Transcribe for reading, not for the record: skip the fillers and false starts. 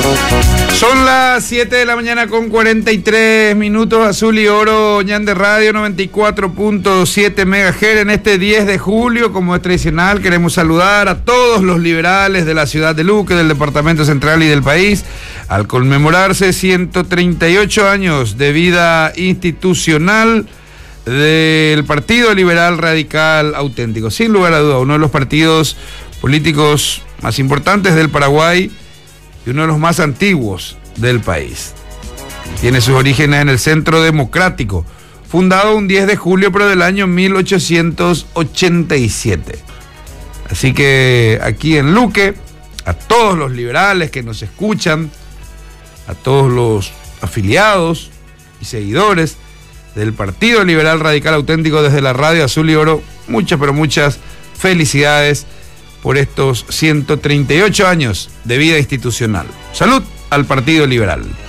Son las 7 de la mañana con 43 minutos. Azul y Oro, Ñande Radio 94.7 MHz. En este 10 de julio, como es tradicional, queremos saludar a todos los liberales de la ciudad de Luque, del departamento central y del país, al conmemorarse 138 años de vida institucional del Partido Liberal Radical Auténtico. Sin lugar a duda, uno de los partidos políticos más importantes del Paraguay y uno de los más antiguos del país. Tiene sus orígenes en el Centro Democrático, fundado un 10 de julio pero del año 1887. Así que aquí en Luque, a todos los liberales que nos escuchan, a todos los afiliados y seguidores del Partido Liberal Radical Auténtico desde la Radio Azul y Oro, muchas pero muchas felicidades por estos 138 años de vida institucional. Salud al Partido Liberal.